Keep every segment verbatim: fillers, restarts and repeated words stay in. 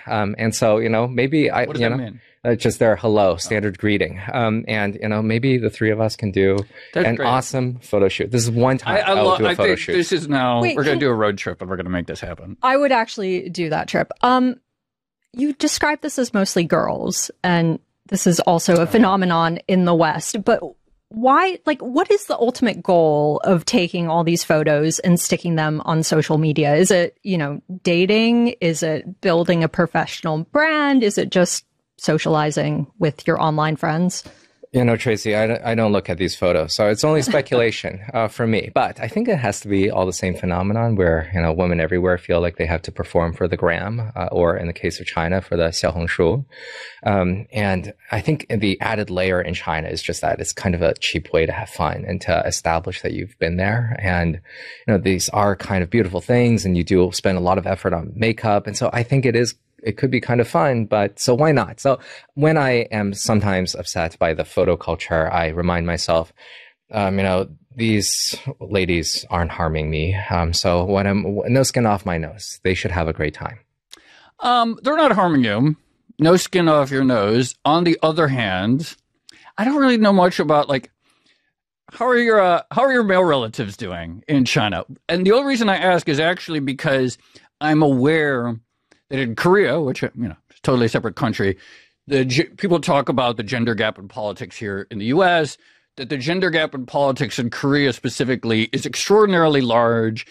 Um, and so, you know, maybe I, what does you that know, mean? uh, just their hello, standard oh. greeting. Um, and, you know, maybe the three of us can do That's an great. awesome photo shoot. This is one time I, I I'll lo- do a I photo think shoot. This is now, Wait, we're going to can, do a road trip and we're going to make this happen. I would actually do that trip. Um, you describe this as mostly girls, and this is also a phenomenon in the West, but why, like, what is the ultimate goal of taking all these photos and sticking them on social media? Is it, you know, dating? Is it building a professional brand? Is it just socializing with your online friends? You know, Tracy, I don't, I don't look at these photos, so it's only speculation uh, for me. But I think it has to be all the same phenomenon where, you know, women everywhere feel like they have to perform for the gram, uh, or in the case of China, for the Xiaohongshu. Um, and I think the added layer in China is just that it's kind of a cheap way to have fun and to establish that you've been there. And, you know, these are kind of beautiful things, and you do spend a lot of effort on makeup. And so I think it is it could be kind of fun, but so why not? So when I am sometimes upset by the photo culture, I remind myself, um, you know, these ladies aren't harming me. Um, so when I'm, no skin off my nose, they should have a great time. Um, they're not harming you. No skin off your nose. On the other hand, I don't really know much about, like, how are your, uh, how are your male relatives doing in China? And the only reason I ask is actually because I'm aware that in Korea, which, you know, is a totally separate country, the people talk about the gender gap in politics here in the U S, that the gender gap in politics in Korea specifically is extraordinarily large,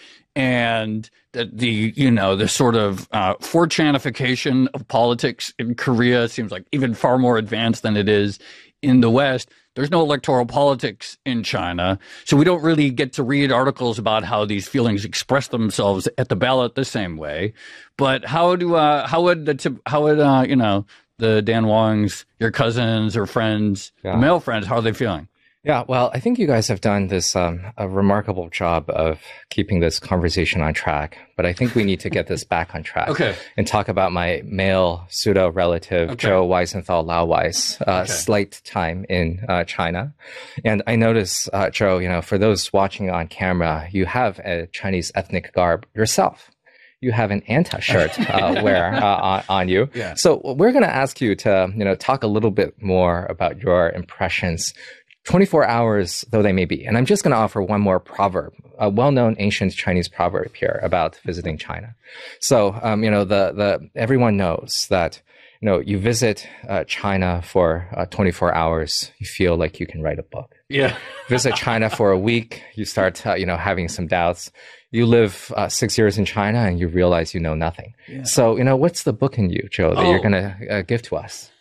and that the, you know, the sort of uh, four chanification of politics in Korea seems like even far more advanced than it is in the West. There's no electoral politics in China, so we don't really get to read articles about how these feelings express themselves at the ballot the same way. But how do uh, how would the how would uh, you know, the Dan Wongs, your cousins or friends, yeah. the male friends, how are they feeling? Yeah, well, I think you guys have done this um, a remarkable job of keeping this conversation on track. But I think we need to get this back on track. Okay. And talk about my male pseudo relative, okay. Joe Weisenthal Laowais, uh, okay. slight time in uh, China. And I notice, uh, Joe, you know, for those watching on camera, you have a Chinese ethnic garb yourself. You have an Anta shirt uh, wear uh, on, on you. Yeah. So we're going to ask you to, you know, talk a little bit more about your impressions, twenty-four hours though they may be. And I'm just going to offer one more proverb, a well-known ancient Chinese proverb here about visiting China. So, um, you know, the, the, everyone knows that, you know, you visit uh, China for uh, twenty-four hours, you feel like you can write a book. Yeah. Visit China for a week, you start, uh, you know, having some doubts. You live uh, six years in China and you realize you know nothing. Yeah. So, you know, what's the book in you, Joe, that oh. you're going to uh, give to us?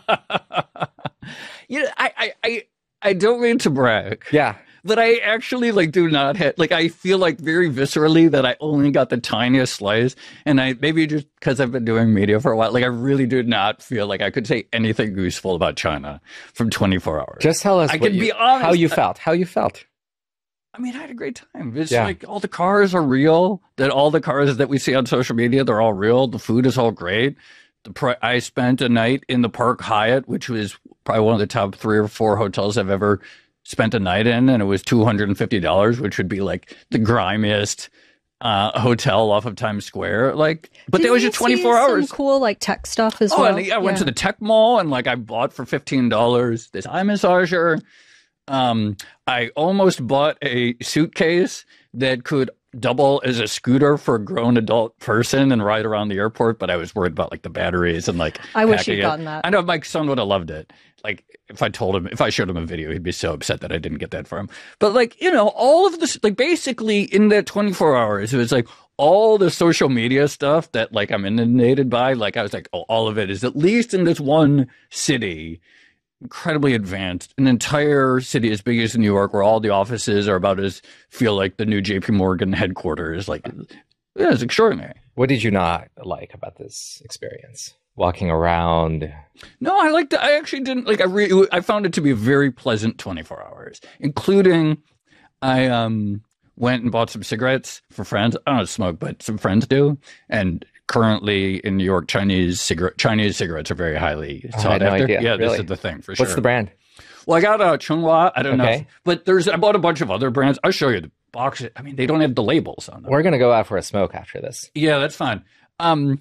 you know, I, I, I, I don't mean to brag. Yeah. But I actually, like, do not have, like, I feel like very viscerally that I only got the tiniest slice. And I, maybe just because I've been doing media for a while, like, I really do not feel like I could say anything useful about China from twenty-four hours. Just tell us I what can you, be honest, how you felt, how you felt. I mean, I had a great time. It's yeah. like all the cars are real, that all the cars that we see on social media, they're all real. The food is all great. The pri- I spent a night in the Park Hyatt, which was probably one of the top three or four hotels I've ever spent a night in, and it was two hundred fifty dollars, which would be like the grimiest uh, hotel off of Times Square. Like, but Did that was just twenty-four hours. Some cool like tech stuff as oh, well. And I went yeah. to the tech mall, and like I bought for fifteen dollars this eye massager. Um, I almost bought a suitcase that could double as a scooter for a grown adult person and ride around the airport, but I was worried about like the batteries and like I wish you'd it. gotten that. I know my son would have loved it. Like if I told him, if I showed him a video, he'd be so upset that I didn't get that for him. But like, you know, all of this, like basically in that twenty-four hours, it was like all the social media stuff that like I'm inundated by. Like I was like, oh, all of it is at least in this one city, incredibly advanced, an entire city as big as New York, where all the offices are about as feel like the new J P Morgan headquarters. Like, yeah, it's extraordinary. What did you not like about this experience? Walking around. No, I liked it. I actually didn't like, I really, I found it to be a very pleasant twenty-four hours, including I, um, went and bought some cigarettes for friends. I don't smoke, but some friends do. And currently in New York, Chinese cigarette Chinese cigarettes are very highly sought no after. idea. Yeah, Really? this is the thing for sure. What's the brand? Well, I got a uh, Chunghua. I don't know, Okay. if, but there's I bought a bunch of other brands. I'll show you the box. I mean, they don't have the labels on them. We're going to go out for a smoke after this. Yeah, that's fine. Um,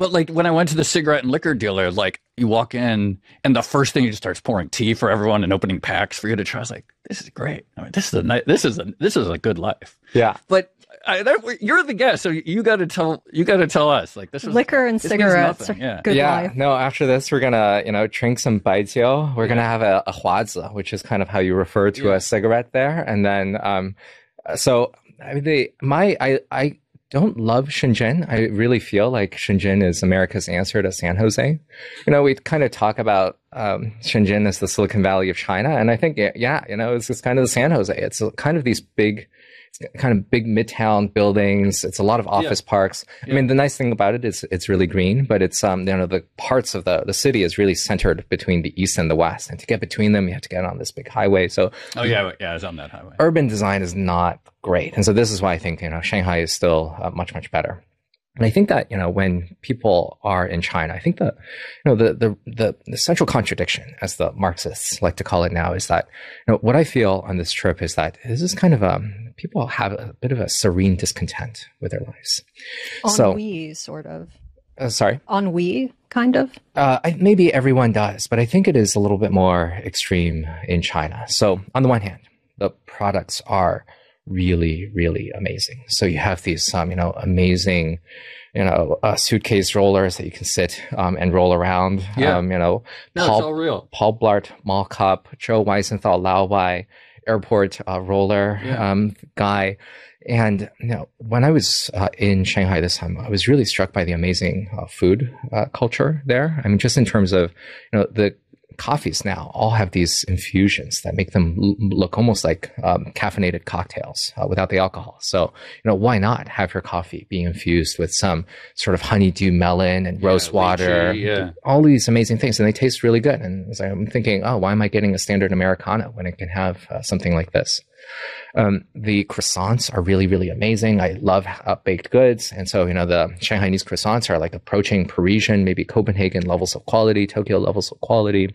But like when I went to the cigarette and liquor dealer, like you walk in and the first thing he just starts pouring tea for everyone and opening packs for you to try. I was like, this is great. I mean, this is a nice, this is a this is a good life. Yeah. But I, that, you're the guest, so you got to tell you got to tell us like this is liquor and cigarettes. Yeah. Good yeah. life. No, after this, we're gonna you know drink some baijiu. We're yeah. gonna have a, a huazi, which is kind of how you refer to yeah. a cigarette there, and then um, so I mean, they my I I. don't love Shenzhen. I really feel like Shenzhen is America's answer to San Jose. You know, we kind of talk about um, Shenzhen as the Silicon Valley of China. And I think, yeah, you know, it's just kind of the San Jose. It's kind of these big, kind of big midtown buildings. It's a lot of office yeah. parks. Yeah. I mean, the nice thing about it is it's really green, but it's, um, you know, the parts of the, the city is really centered between the east and the west. And to get between them, you have to get on this big highway. So, oh, yeah, yeah, it's on that highway. Urban design is not great. And so this is why I think, you know, Shanghai is still uh, much, much better. And I think that, you know, when people are in China, I think the, you know, the, the, the, the central contradiction, as the Marxists like to call it now, is that, you know, what I feel on this trip is that this is kind of a, people have a bit of a serene discontent with their lives. Ennui, so, sort of. Uh, sorry? Ennui, kind of? Uh, I, maybe everyone does, but I think it is a little bit more extreme in China. So on the one hand, the products are really, really amazing. So you have these, um, you know, amazing, you know, uh, suitcase rollers that you can sit um, and roll around. Yeah. Um, you know, no, Paul, it's all real. Paul Blart Mall Cup, Joe Weisenthal Laowai airport uh, roller yeah. um, guy. And, you know, when I was uh, in Shanghai this time, I was really struck by the amazing uh, food uh, culture there. I mean, just in terms of, you know, the coffees now all have these infusions that make them l- look almost like um, caffeinated cocktails uh, without the alcohol. So, you know, why not have your coffee being infused with some sort of honeydew melon and yeah, rose water, lychee, yeah. all these amazing things, and they taste really good. And as I'm thinking, oh, why am I getting a standard Americano when it can have uh, something like this? Um, the croissants are really, really amazing. I love uh, baked goods. And so, you know, the Shanghainese croissants are like approaching Parisian, maybe Copenhagen levels of quality, Tokyo levels of quality.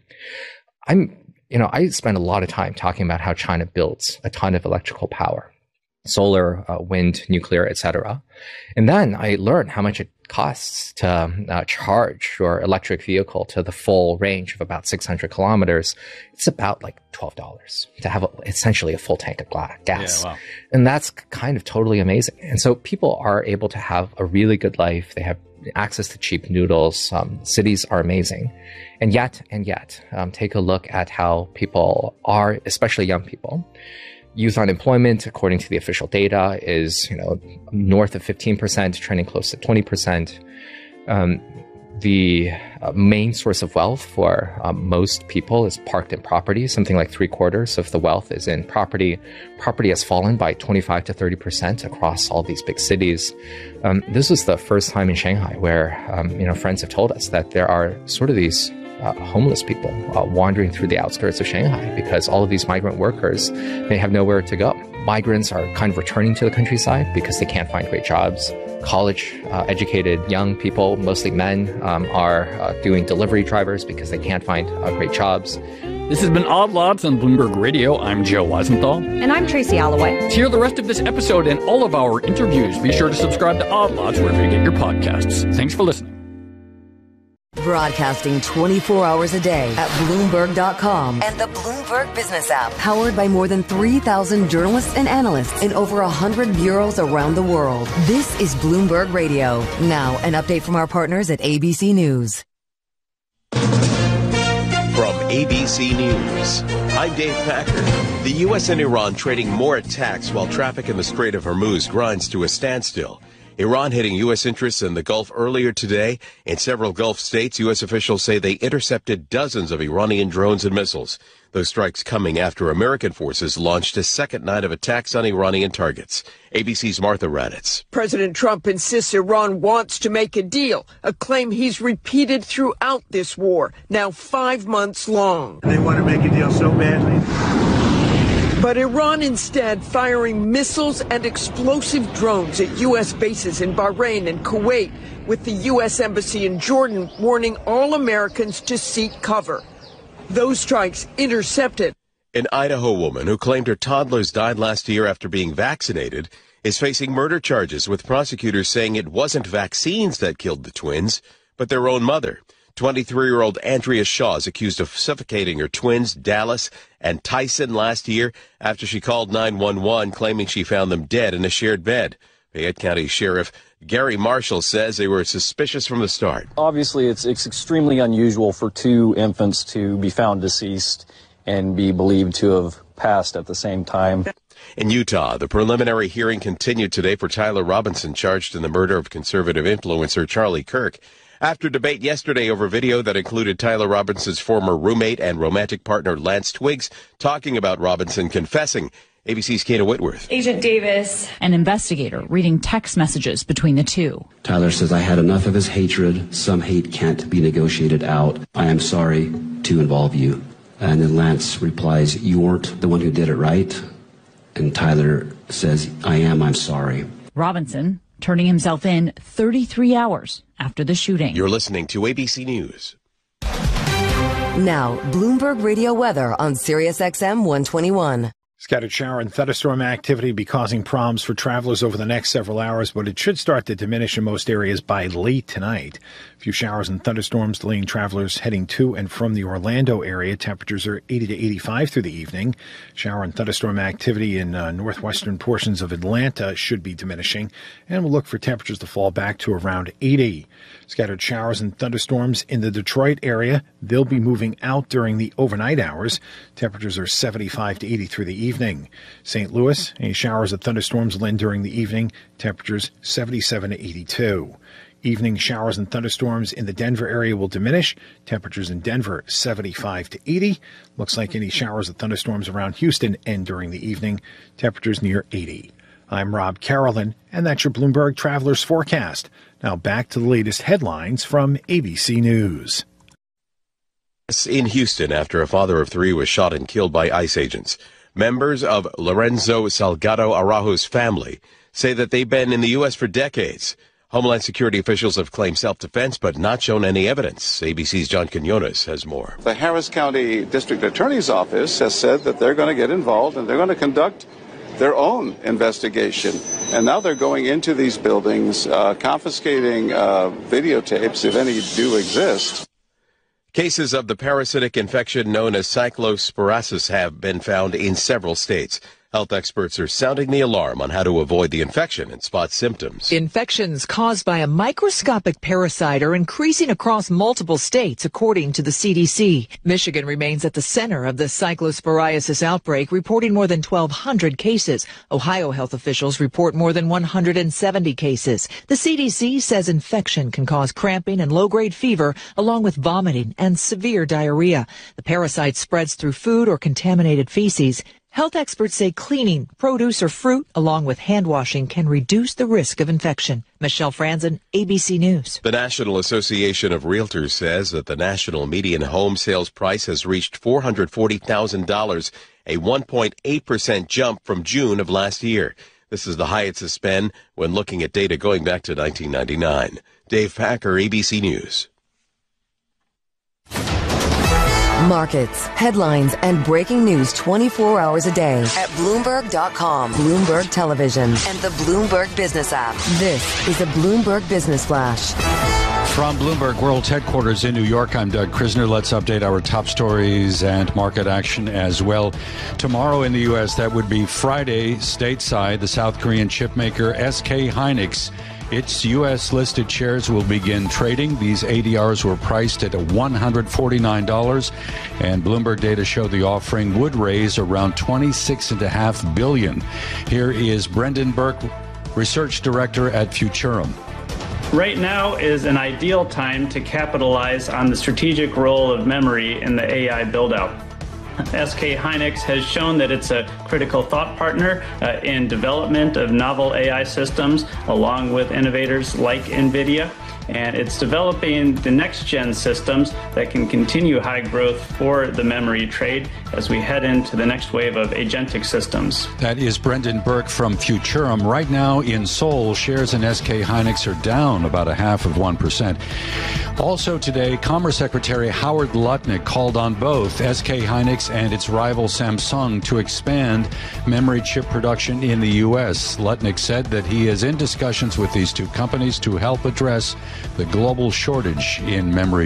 I'm, you know, I spend a lot of time talking about how China builds a ton of electrical power, solar, uh, wind, nuclear, et cetera. And then I learned how much it costs to uh, charge your electric vehicle to the full range of about six hundred kilometers. It's about like twelve dollars to have a, essentially a full tank of gas. Yeah, wow. And that's kind of totally amazing. And so people are able to have a really good life. They have access to cheap noodles. Um, cities are amazing. And yet, and yet, um, take a look at how people are, especially young people. Youth unemployment, according to the official data, is, you know, north of fifteen percent, trending close to twenty percent. Um, the uh, main source of wealth for um, most people is parked in property. Something like three quarters of the wealth is in property. Property has fallen by twenty-five to thirty percent across all these big cities. Um, this was the first time in Shanghai where, um, you know, friends have told us that there are sort of these Uh, homeless people uh, wandering through the outskirts of Shanghai because all of these migrant workers, they have nowhere to go. Migrants are kind of returning to the countryside because they can't find great jobs. College uh, educated young people, mostly men, um, are uh, doing delivery drivers because they can't find uh, great jobs. This has been Odd Lots on Bloomberg Radio. I'm Joe Weisenthal. And I'm Tracy Alloway. To hear the rest of this episode and all of our interviews, be sure to subscribe to Odd Lots wherever you get your podcasts. Thanks for listening. Broadcasting twenty-four hours a day at Bloomberg dot com and the Bloomberg Business app. Powered by more than three thousand journalists and analysts in over one hundred bureaus around the world. This is Bloomberg Radio. Now, an update from our partners at A B C News. From A B C News, I'm Dave Packer. The U S and Iran trading more attacks while traffic in the Strait of Hormuz grinds to a standstill. Iran hitting U S interests in the Gulf earlier today. In several Gulf states, U S officials say they intercepted dozens of Iranian drones and missiles. Those strikes coming after American forces launched a second night of attacks on Iranian targets. A B C's Martha Raddatz. President Trump insists Iran wants to make a deal, a claim he's repeated throughout this war, now five months long. They want to make a deal so badly. But Iran instead firing missiles and explosive drones at U S bases in Bahrain and Kuwait, with the U S embassy in Jordan warning all Americans to seek cover. Those strikes intercepted. An Idaho woman who claimed her toddlers died last year after being vaccinated is facing murder charges, with prosecutors saying it wasn't vaccines that killed the twins, but their own mother. twenty-three-year-old Andrea Shaw is accused of suffocating her twins, Dallas and Tyson, last year after she called nine one one claiming she found them dead in a shared bed. Fayette County Sheriff Gary Marshall says they were suspicious from the start. Obviously, it's, it's extremely unusual for two infants to be found deceased and be believed to have passed at the same time. In Utah, the preliminary hearing continued today for Tyler Robinson, charged in the murder of conservative influencer Charlie Kirk. After debate yesterday over video that included Tyler Robinson's former roommate and romantic partner Lance Twiggs talking about Robinson confessing. A B C's Kana Whitworth. Agent Davis, an investigator, reading text messages between the two. Tyler says, I had enough of his hatred. Some hate can't be negotiated out. I am sorry to involve you. And then Lance replies, you weren't the one who did it, right? And Tyler says, I am, I'm sorry. Robinson turning himself in thirty-three hours after the shooting. You're listening to A B C News. Now, Bloomberg Radio weather on Sirius X M one twenty-one. Scattered shower and thunderstorm activity be causing problems for travelers over the next several hours, but it should start to diminish in most areas by late tonight. A few showers and thunderstorms delaying travelers heading to and from the Orlando area. Temperatures are eighty to eighty-five through the evening. Shower and thunderstorm activity in uh, northwestern portions of Atlanta should be diminishing, and we'll look for temperatures to fall back to around eighty. Scattered showers and thunderstorms in the Detroit area. They'll be moving out during the overnight hours. Temperatures are seventy-five to eighty through the evening. Saint Louis, any showers and thunderstorms will end during the evening. Temperatures seventy-seven to eighty-two. Evening showers and thunderstorms in the Denver area will diminish. Temperatures in Denver seventy-five to eighty. Looks like any showers and thunderstorms around Houston end during the evening. Temperatures near eighty. I'm Rob Carolyn, and that's your Bloomberg Travelers Forecast. Now back to the latest headlines from A B C News. In Houston, after a father of three was shot and killed by ICE agents, members of Lorenzo Salgado Araujo's family say that they've been in the U S for decades. Homeland Security officials have claimed self-defense but not shown any evidence. A B C's John Quinones has more. The Harris County District Attorney's Office has said that they're going to get involved and they're going to conduct their own investigation. And now they're going into these buildings, uh, confiscating uh, videotapes, if any do exist. Cases of the parasitic infection known as cyclosporasis have been found in several states. Health experts are sounding the alarm on how to avoid the infection and spot symptoms. Infections caused by a microscopic parasite are increasing across multiple states, according to the C D C. Michigan remains at the center of the cyclosporiasis outbreak, reporting more than twelve hundred cases. Ohio health officials report more than one hundred seventy cases. The C D C says infection can cause cramping and low-grade fever, along with vomiting and severe diarrhea. The parasite spreads through food or contaminated feces. Health experts say cleaning produce or fruit along with hand washing can reduce the risk of infection. Michelle Franzen, A B C News. The National Association of Realtors says that the national median home sales price has reached four hundred forty thousand dollars, a one point eight percent jump from June of last year. This is the highest it's been when looking at data going back to nineteen ninety-nine. Dave Packer, A B C News. Markets, headlines, and breaking news twenty-four hours a day at Bloomberg dot com, Bloomberg Television, and the Bloomberg Business app. This is a Bloomberg Business Flash. From Bloomberg World's headquarters in New York, I'm Doug Krisner. Let's update our top stories and market action as well. Tomorrow in the U S, that would be Friday, stateside, the South Korean chipmaker S K Hynix. Its U S-listed shares will begin trading. These A D Rs were priced at one hundred forty-nine dollars, and Bloomberg data show the offering would raise around twenty-six point five billion dollars. Here is Brendan Burke, Research Director at Futurum. Right now is an ideal time to capitalize on the strategic role of memory in the A I build-out. S K Hynix has shown that it's a critical thought partner uh, in development of novel A I systems, along with innovators like NVIDIA. and it's developing the next-gen systems that can continue high growth for the memory trade as we head into the next wave of agentic systems. That is Brendan Burke from Futurum. Right now in Seoul, shares in S K Hynix are down about a half of one percent. Also today, Commerce Secretary Howard Lutnick called on both S K Hynix and its rival Samsung to expand memory chip production in the U S. Lutnick said that he is in discussions with these two companies to help address the global shortage in memory